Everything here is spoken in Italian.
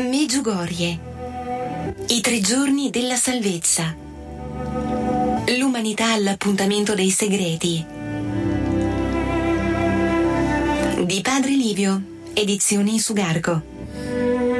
Meggiugorie. I 3 giorni della salvezza. L'umanità all'appuntamento dei segreti. Di Padre Livio, edizioni Sugarco.